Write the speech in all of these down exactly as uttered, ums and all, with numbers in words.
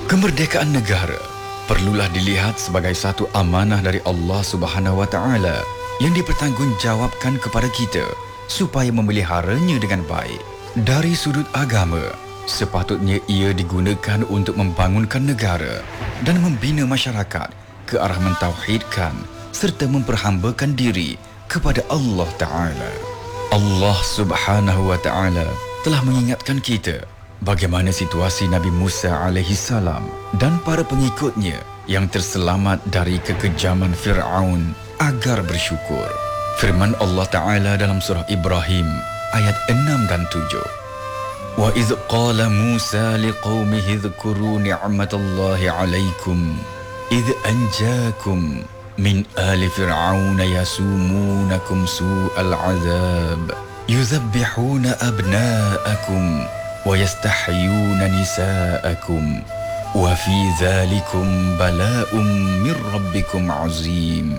Kemerdekaan negara perlulah dilihat sebagai satu amanah dari Allah Subhanahu Wa Taala yang dipertanggungjawabkan kepada kita supaya memeliharanya dengan baik. Dari sudut agama, sepatutnya ia digunakan untuk membangunkan negara dan membina masyarakat ke arah mentauhidkan serta memperhambakan diri kepada Allah Ta'ala. Allah Subhanahu Wa Taala telah mengingatkan kita bagaimana situasi Nabi Musa alaihi salam dan para pengikutnya yang terselamat dari kekejaman Fir'aun agar bersyukur. Firman Allah Ta'ala dalam surah Ibrahim ayat enam dan tujuh. Wa idh qala Musa liqaumihi dhkuru ni'matallahi 'alaikum idh anjakum min ali fir'auna yasumunakum su'al 'adzab yudhabbihuna abna'akum wa yastahyuna nisa'akum wa fi dhalikum bala'un min rabbikum 'azim.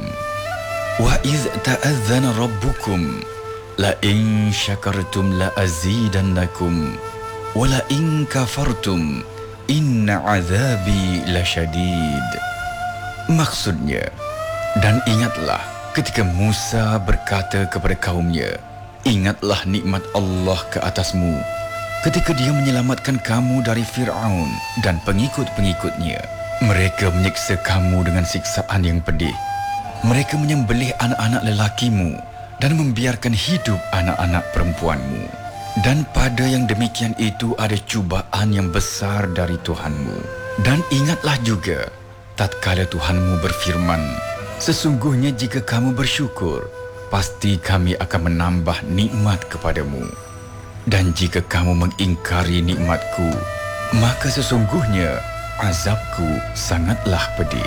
Wa idh ta'adhana rabbukum la in syakartum la azidannakum wa la in kafartum inna 'adzabi lasyadid. Maksudnya, dan ingatlah ketika Musa berkata kepada kaumnya, ingatlah nikmat Allah ke atasmu ketika dia menyelamatkan kamu dari Fir'aun dan pengikut-pengikutnya. Mereka menyiksa kamu dengan siksaan yang pedih. Mereka menyembelih anak-anak lelakimu dan membiarkan hidup anak-anak perempuanmu. Dan pada yang demikian itu ada cubaan yang besar dari Tuhanmu. Dan ingatlah juga tatkala Tuhanmu berfirman, sesungguhnya jika kamu bersyukur, pasti kami akan menambah nikmat kepadamu. Dan jika kamu mengingkari nikmatku, maka sesungguhnya azabku sangatlah pedih.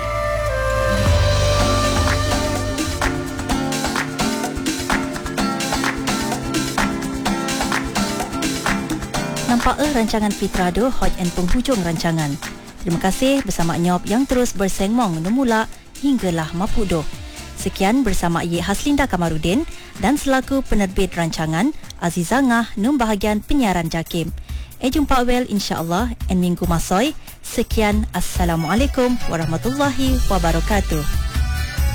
Nampak eh rancangan Fitrado hot and penghujung rancangan. Terima kasih bersama Nyop yang terus bersengmong nemula hinggalah mapudo. Sekian bersama Ye Haslinda Kamarudin dan selaku penerbit rancangan Azizah Ngah num bahagian penyiaran Jakim. Eh jumpa well insya-Allah en minggu masoi. Sekian, Assalamualaikum warahmatullahi wabarakatuh.